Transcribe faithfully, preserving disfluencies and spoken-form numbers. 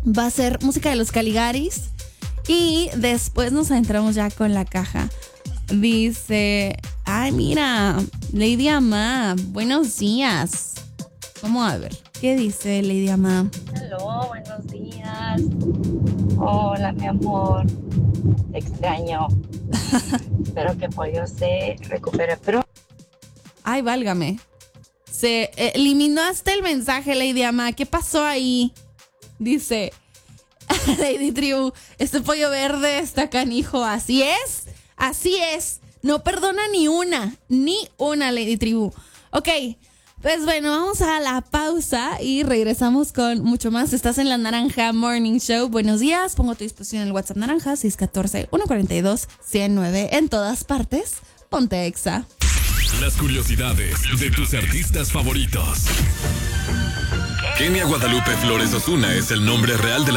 va a ser música de los Caligaris. Y después nos entramos ya con la caja. Dice, ay, mira, Lady Ama, buenos días. Vamos a ver, ¿qué dice Lady Ama? Hola, buenos días. Hola, mi amor. Te extraño. Espero que Pollo se recupere pronto. Ay, válgame. Se eliminaste el mensaje, Lady Ama. ¿Qué pasó ahí? Dice Lady Tribu, este pollo verde está canijo. Así es, así es. No perdona ni una, ni una, Lady Tribu. Ok, pues bueno, vamos a la pausa y regresamos con mucho más. Estás en la Naranja Morning Show. Buenos días, pongo a tu disposición el WhatsApp Naranja seis uno cuatro, uno cuatro dos, uno cero nueve. En todas partes, ponte Exa. Las curiosidades de tus artistas favoritos. Kenia Guadalupe Flores Ozuna es el nombre real de la